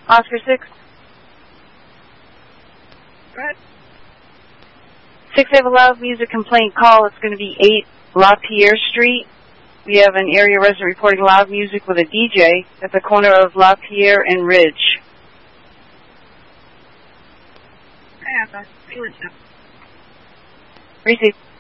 Oscar 6. Go ahead. 6, I have a loud music complaint call. It's going to be 8 LaPierre Street. We have an area resident reporting loud music with a DJ at the corner of LaPierre and Ridge. I have that. Receive.